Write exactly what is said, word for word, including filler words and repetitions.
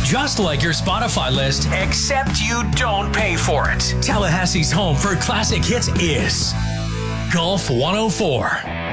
Just like your Spotify list, except you don't pay for it. Tallahassee's home for classic hits is Golf one oh four.